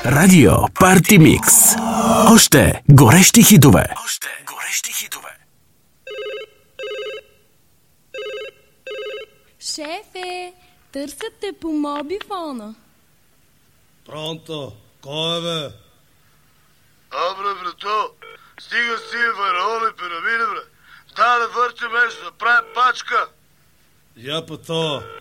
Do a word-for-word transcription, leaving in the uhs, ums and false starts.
Радио Парти Микс. Още горещи хитове. Още горещи хитове. Шефе, търсят те по мобифона. Пронто, кой е бе? Абре, брато, стига си фараони пирамиди, бре. Да, да върче нещо, да правим пачка. Я по то.